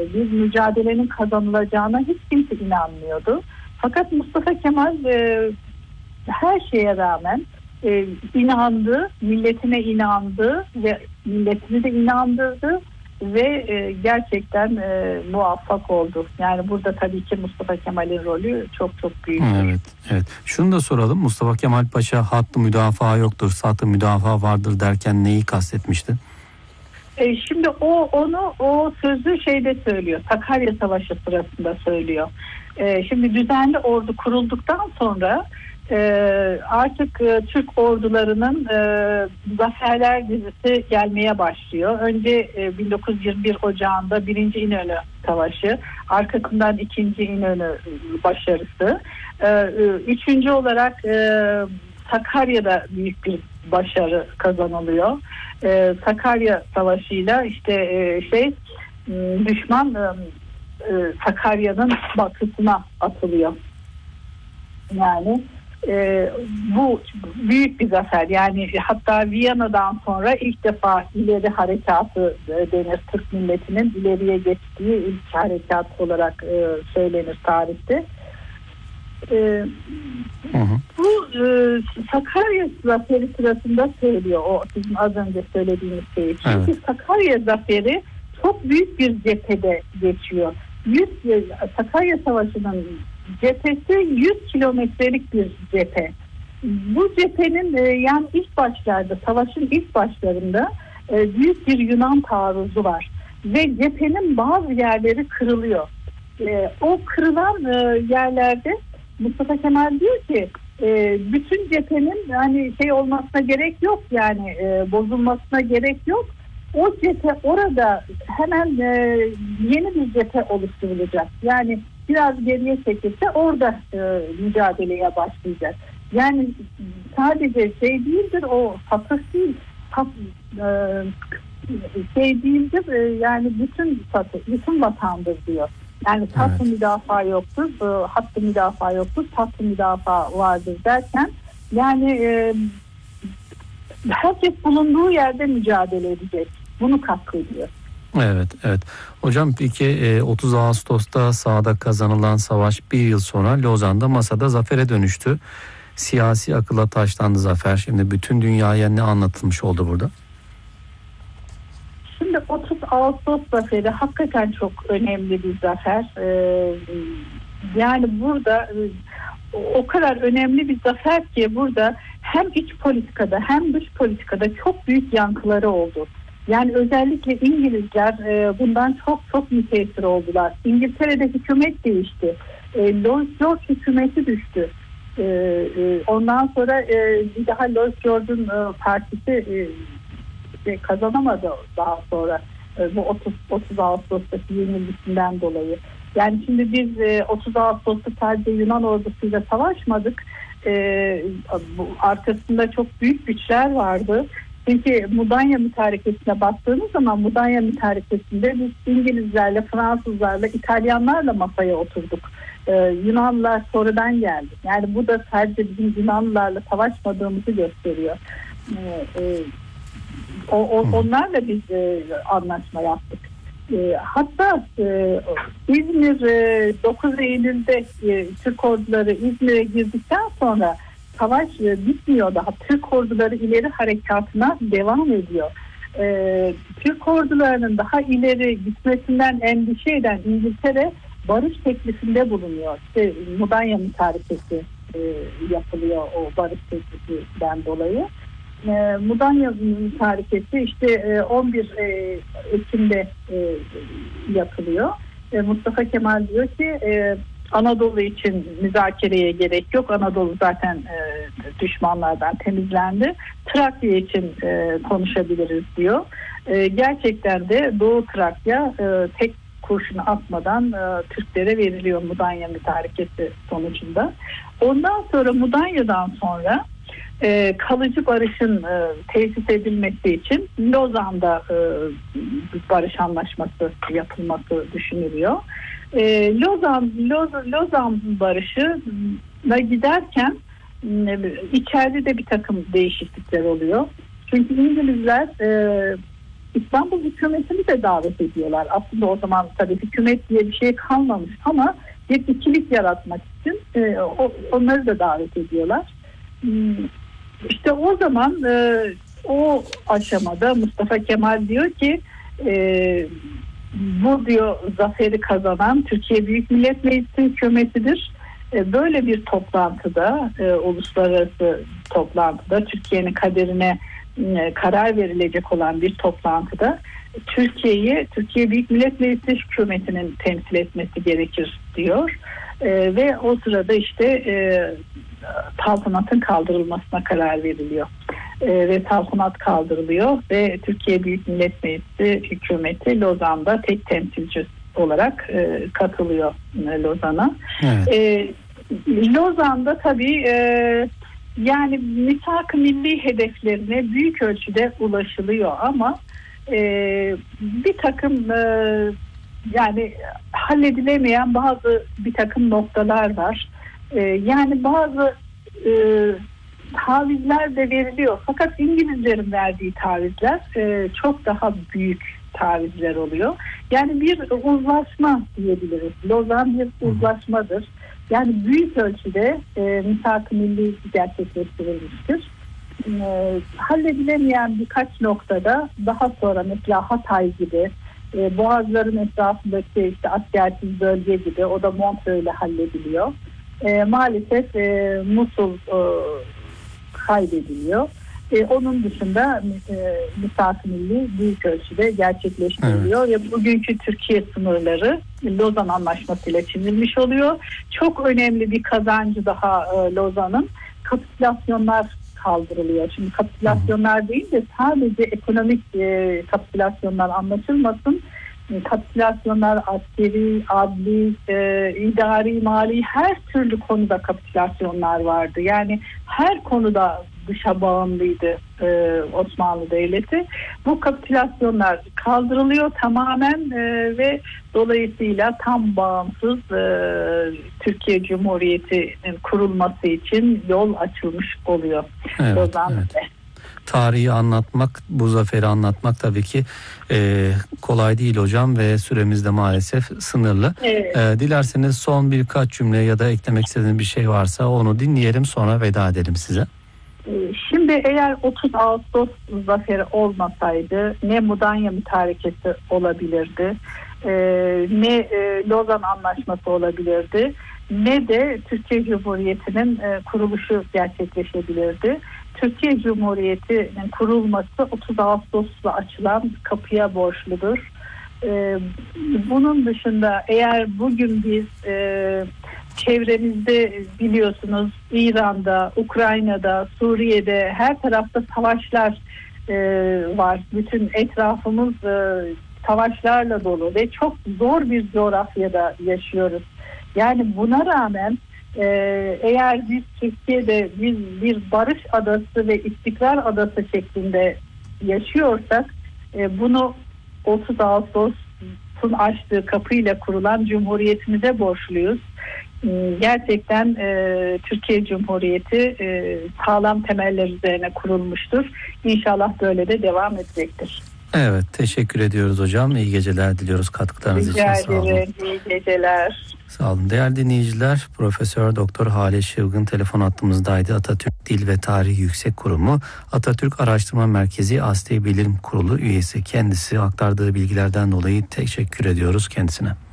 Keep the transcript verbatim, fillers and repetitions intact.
bir mücadelenin kazanılacağına hiç kimse inanmıyordu. Fakat Mustafa Kemal e, her şeye rağmen e, inandı, milletine inandı ve milletini de inandırdı ve e, gerçekten e, muvaffak oldu. Yani burada tabii ki Mustafa Kemal'in rolü çok çok büyük. Evet, evet. Şunu da soralım. Mustafa Kemal Paşa hattı müdafaa yoktur, sattı müdafaa vardır derken neyi kastetmişti? E, şimdi o onu o sözü şeyde söylüyor. Sakarya Savaşı sırasında söylüyor. E, şimdi düzenli ordu kurulduktan sonra e, artık e, Türk ordularının e, zaferler dizisi gelmeye başlıyor. Önce e, bin dokuz yüz yirmi bir Ocağı'nda birinci İnönü Savaşı, arkasından ikinci İnönü başarısı. E, e, üçüncü olarak e, Sakarya'da büyük bir başarı kazanılıyor. Ee, Sakarya Savaşı'yla işte e, şey düşman e, e, Sakarya'nın batısına atılıyor. Yani e, bu büyük bir zafer. Yani hatta Viyana'dan sonra ilk defa ileri harekatı e, denir. Türk milletinin ileriye geçtiği ilk harekat olarak e, söylenir tarihte. Ee, hı hı. Bu e, Sakarya Zaferi sırasında söylüyor o sizin az önce söylediğiniz şeyi. Çünkü evet. Sakarya Zaferi çok büyük bir cephede geçiyor. yüz Sakarya Savaşı'nın cephesi yüz kilometrelik bir cephe. Bu cephenin e, yani ilk başlarda, savaşın ilk başlarında e, büyük bir Yunan taarruzu var ve cephenin bazı yerleri kırılıyor. E, o kırılan e, yerlerde Mustafa Kemal diyor ki e, bütün cephenin yani şey olmasına gerek yok, yani e, bozulmasına gerek yok. O cephe orada hemen e, yeni bir cephe oluşturulacak. Yani biraz geriye çekilse orada e, mücadeleye başlayacak. Yani sadece şey değildir, o satış değil, sat, e, şey değildir, e, yani bütün satış, bütün vatandır diyor. Yani tatlı evet. müdafaa yoktur, e, hattı müdafaa yoktur, tatlı müdafaa vardır derken yani e, herkes bulunduğu yerde mücadele edecek. Bunu kastediyor. Evet, evet. Hocam peki otuz Ağustos'ta sahada kazanılan savaş bir yıl sonra Lozan'da masada zafere dönüştü. Siyasi akılla taşlandı zafer. Şimdi bütün dünyaya ne anlatılmış oldu burada? Şimdi otuz Ağustos zaferi hakikaten çok önemli bir zafer. Ee, yani burada o kadar önemli bir zafer ki burada hem iç politikada hem dış politikada çok büyük yankıları oldu. Yani özellikle İngilizler e, bundan çok çok müteessir oldular. İngiltere'de hükümet değişti. E, Lloyd George hükümeti düştü. E, e, ondan sonra e, bir daha Lloyd George'un e, partisi e, kazanamadı daha sonra e, bu otuz, otuz Ağustos'taki yenilgisinden dolayı. Yani şimdi biz e, otuz Ağustos'ta sadece Yunan ordusuyla savaşmadık. E, bu, arkasında çok büyük güçler vardı. Çünkü Mudanya Mütarekesi'ne baktığımız zaman Mudanya Mütarekesi'nde biz İngilizlerle, Fransızlarla, İtalyanlarla masaya oturduk. Ee, Yunanlılar sonradan geldi. Yani bu da sadece bizim Yunanlılarla savaşmadığımızı gösteriyor. Ee, e, o, o, onlarla biz e, anlaşma yaptık. E, hatta e, İzmir e, dokuz Eylül'de e, Türk orduları İzmir'e girdikten sonra savaş e, bitmiyor daha. Türk orduları ileri harekatına devam ediyor. E, Türk ordularının daha ileri gitmesinden endişe eden İngiltere barış teklifinde bulunuyor. İşte Mudanya Mütarekesi e, yapılıyor o barış teklifinden dolayı. E, Mudanya Mütarekesi işte e, on bir e, Ekim'de e, yapılıyor. E, Mustafa Kemal diyor ki e, Anadolu için müzakereye gerek yok. Anadolu zaten e, düşmanlardan temizlendi. Trakya için e, konuşabiliriz diyor. E, gerçekten de Doğu Trakya e, tek kurşunu atmadan e, Türklere veriliyor Mudanya Mütarekesi sonucunda. Ondan sonra Mudanya'dan sonra e, kalıcı barışın e, tesis edilmesi için Lozan'da e, barış anlaşması yapılması düşünülüyor. E, Lozan, Lozan, Lozan barışına giderken e, içeride de bir takım değişiklikler oluyor. Çünkü İngilizler e, İstanbul hükümetini de davet ediyorlar. Aslında o zaman tabii hükümet diye bir şey kalmamış ama bir ikilik yaratmak için e, o, onları da davet ediyorlar. İşte o zaman e, o aşamada Mustafa Kemal diyor ki e, bu diyor zaferi kazanan Türkiye Büyük Millet Meclisi hükümetidir. E, böyle bir toplantıda, e, uluslararası toplantıda, Türkiye'nin kaderine e, karar verilecek olan bir toplantıda Türkiye'yi, Türkiye Büyük Millet Meclisi hükümetinin temsil etmesi gerekir diyor. E, ve o sırada işte e, saltanatın kaldırılmasına karar veriliyor. E, ve saltanat kaldırılıyor ve Türkiye Büyük Millet Meclisi hükümeti Lozan'da tek temsilci olarak e, katılıyor e, Lozan'a. Evet. E, Lozan'da tabii e, yani misak-ı milli hedeflerine büyük ölçüde ulaşılıyor ama e, bir takım e, yani halledilemeyen bazı bir takım noktalar var. E, yani bazı e, tavizler de veriliyor. Fakat İngilizlerin verdiği tavizler e, çok daha büyük tavizler oluyor. Yani bir uzlaşma diyebiliriz. Lozan bir uzlaşmadır. Yani büyük ölçüde e, misak-ı milli gerçekleştirilmiştir. E, halledilemeyen birkaç noktada daha sonra mesela Hatay gibi, e, Boğazların etrafındaki işte askersiz bölge gibi, o da Montreux ile hallediliyor. E, maalesef e, Musul e, kaybediliyor. E, onun dışında e, misak-ı milli büyük ölçüde gerçekleştiriliyor. Evet. Ve bugünkü Türkiye sınırları Lozan Anlaşması'yla çizilmiş oluyor. Çok önemli bir kazancı daha e, Lozan'ın kapitülasyonlar kaldırılıyor. Şimdi kapitülasyonlar değil de sadece ekonomik e, kapitülasyonlar anlaşılmasın. E, kapitülasyonlar askeri, adli, e, idari, mali her türlü konuda kapitülasyonlar vardı. Yani her konuda dışa bağımlıydı e, Osmanlı Devleti. Bu kapitülasyonlar kaldırılıyor tamamen e, ve dolayısıyla tam bağımsız e, Türkiye Cumhuriyeti'nin kurulması için yol açılmış oluyor. Evet, evet. Tarihi anlatmak, bu zaferi anlatmak tabii ki e, kolay değil hocam ve süremiz de maalesef sınırlı. Evet. E, dilerseniz son birkaç cümle ya da eklemek istediğiniz bir şey varsa onu dinleyelim, sonra veda edelim size. Şimdi eğer otuz Ağustos zaferi olmasaydı ne Mudanya Mütarekesi olabilirdi, e, ne e, Lozan Anlaşması olabilirdi, ne de Türkiye Cumhuriyeti'nin e, kuruluşu gerçekleşebilirdi. Türkiye Cumhuriyeti'nin kurulması otuz Ağustos'ta açılan kapıya borçludur. E, bunun dışında eğer bugün biz e, çevremizde biliyorsunuz İran'da, Ukrayna'da, Suriye'de her tarafta savaşlar e, var. Bütün etrafımız e, savaşlarla dolu ve çok zor bir coğrafyada yaşıyoruz. Yani buna rağmen e, eğer biz Türkiye'de biz bir barış adası ve istikrar adası şeklinde yaşıyorsak e, bunu otuz Ağustos'un açtığı kapıyla kurulan Cumhuriyetimize borçluyuz. Gerçekten e, Türkiye Cumhuriyeti e, sağlam temeller üzerine kurulmuştur. İnşallah böyle de devam edecektir. Evet, teşekkür ediyoruz hocam. İyi geceler diliyoruz katkılarınız Rica için. Sağ olun. ederim. İyi geceler. Sağ olun. Değerli dinleyiciler, Profesör Doktor Hale Şıvgın telefon hattımızdaydı. Atatürk Dil ve Tarih Yüksek Kurumu, Atatürk Araştırma Merkezi Asli Bilim Kurulu üyesi. Kendisi aktardığı bilgilerden dolayı teşekkür ediyoruz kendisine.